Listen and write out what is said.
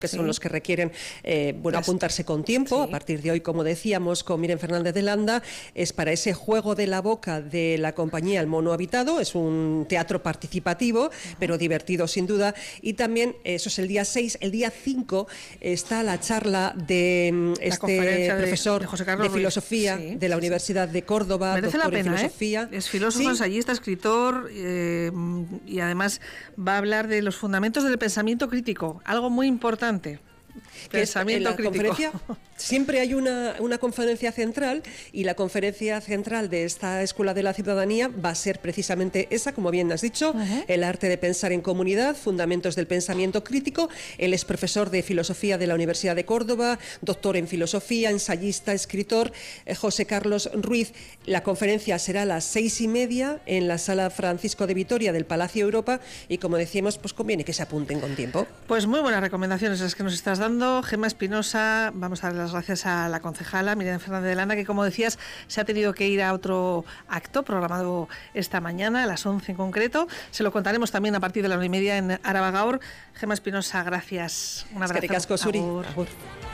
que son los que requieren apuntarse con tiempo. A partir de hoy, como decíamos, con Miren Fernández de Landa, es para ese juego de la boca de la compañía El Mono Habitado. Es un teatro participativo, pero divertido sin duda. Y también, eso es el día 6, el día 5 está la charla de profesor de filosofía de la Universidad de Córdoba. Merece la pena, filosofía. Es filósofo, ensayista, escritor, y además va a hablar de los fundamentos del pensamiento crítico, algo muy importante. Pensamiento crítico. Conferencia siempre hay una conferencia central, y la conferencia central de esta Escuela de la Ciudadanía va a ser precisamente esa, como bien has dicho, el arte de pensar en comunidad, fundamentos del pensamiento crítico. Él es profesor de filosofía de la Universidad de Córdoba, doctor en filosofía, ensayista, escritor, José Carlos Ruiz. La conferencia será a las 6:30 en la Sala Francisco de Vitoria del Palacio Europa, y como decíamos, pues conviene que se apunten con tiempo. Pues muy buenas recomendaciones las que nos estás dando, Gemma Espinosa. Vamos a dar las gracias a la concejala Miren Fernández de Landa, que, como decías, se ha tenido que ir a otro acto programado esta mañana, a las 11 en concreto. Se lo contaremos también a partir de la 1:30 en Araba Gaur. Gemma Espinosa, gracias. Un abrazo. Agur.